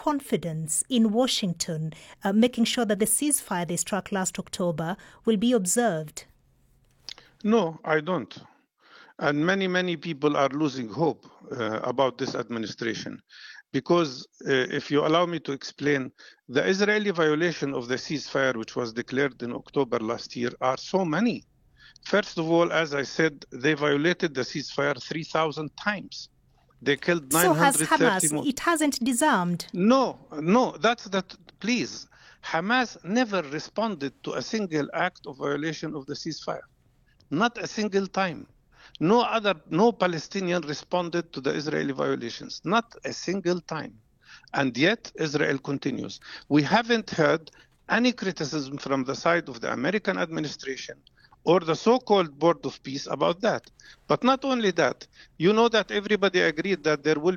confidence in Washington making sure that the ceasefire they struck last October will be observed? No, I don't. And many people are losing hope about this administration. Because if you allow me to explain, the Israeli violation of the ceasefire, which was declared in October last year, are so many. First of all, as I said, they violated the ceasefire 3,000 times. They killed 930 So has Hamas. It hasn't disarmed. No, please. Hamas never responded to a single act of violation of the ceasefire. Not a single time. No Palestinian responded to the Israeli violations. Not a single time. And yet, Israel continues. We haven't heard any criticism from the side of the American administration or the so-called Board of Peace about that. But not only that, you know that everybody agreed that there will